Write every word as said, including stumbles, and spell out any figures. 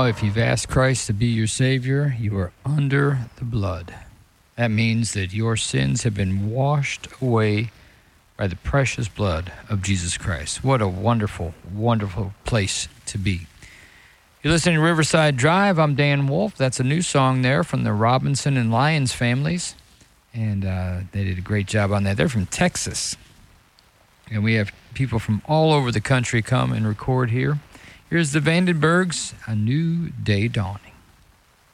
Now, if you've asked Christ to be your Savior, you are under the blood. That means that your sins have been washed away by the precious blood of Jesus Christ. What a wonderful, wonderful place to be. You're listening to Riverside Drive. I'm Dan Wolf. That's a new song there from the Robinson and Lyons families. And uh, they did a great job on that. They're from Texas. And we have people from all over the country come and record here. Here's the Vandenbergs, A New Day Dawning.